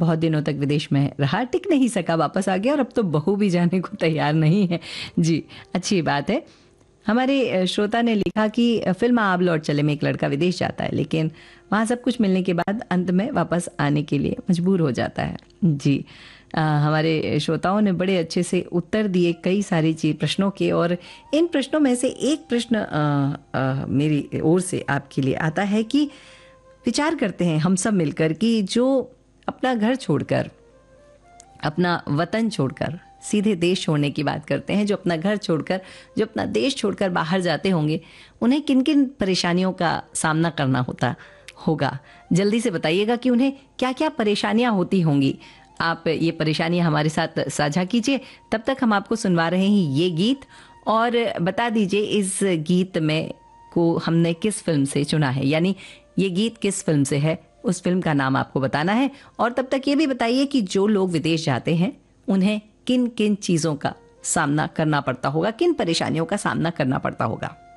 बहुत दिनों तक विदेश में रहा, टिक नहीं सका, वापस आ गया और अब तो बहू भी जाने को तैयार नहीं है। जी, अच्छी बात है। हमारे श्रोता ने लिखा कि फिल्म आप लौट चले में एक लड़का विदेश जाता है, लेकिन वहाँ सब कुछ मिलने के बाद अंत में वापस आने के लिए मजबूर हो जाता है। जी, हमारे श्रोताओं ने बड़े अच्छे से उत्तर दिए कई सारी चीज प्रश्नों के, और इन प्रश्नों में से एक प्रश्न मेरी ओर से आपके लिए आता है कि विचार करते हैं हम सब मिलकर कि जो अपना घर छोड़कर, अपना वतन छोड़कर सीधे देश छोड़ने की बात करते हैं, जो अपना घर छोड़कर, जो अपना देश छोड़कर बाहर जाते होंगे, उन्हें किन किन परेशानियों का सामना करना होगा। जल्दी से बताइएगा कि उन्हें क्या क्या परेशानियां होती होंगी। आप ये परेशानियां हमारे साथ साझा कीजिए। तब तक हम आपको सुनवा रहे हैं ये गीत, और बता दीजिए इस गीत में को हमने किस फिल्म से चुना है, यानी ये गीत किस फिल्म से है, उस फिल्म का नाम आपको बताना है। और तब तक ये भी बताइए कि जो लोग विदेश जाते हैं उन्हें किन किन चीज़ों का सामना करना पड़ता होगा, किन परेशानियों का सामना करना पड़ता होगा।